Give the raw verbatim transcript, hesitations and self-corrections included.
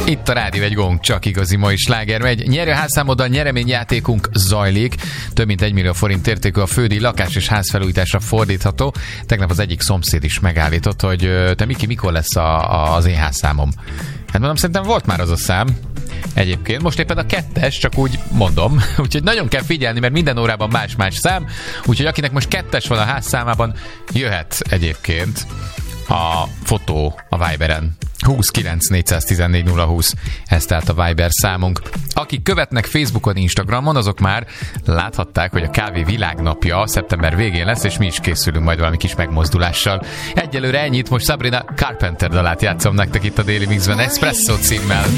Itt a Rádió egy gong, csak igazi mai sláger megy. Nyerőházszámoddal nyereményjátékunk zajlik. Több mint egy millió forint értékű a fődíj lakás és házfelújításra fordítható. Tegnap az egyik szomszéd is megállított, hogy te Miki, mikor lesz a, a, az én házszámom? Hát mondom, szerintem volt már az a szám. Egyébként most éppen a kettes, csak úgy mondom. Úgyhogy nagyon kell figyelni, mert minden órában más-más szám. Úgyhogy akinek most kettes van a házszámában, jöhet egyébként a fotó a Viberen. húszkilenc négyszáztizennégy nulla húsz, ez tehát a Viber számunk. Akik követnek Facebookon, Instagramon, azok már láthatták, hogy a kávé világnapja szeptember végén lesz, és mi is készülünk majd valami kis megmozdulással. Egyelőre ennyit, most Sabrina Carpenter dalát játszom nektek itt a Daily Mixben, Espresso címmel.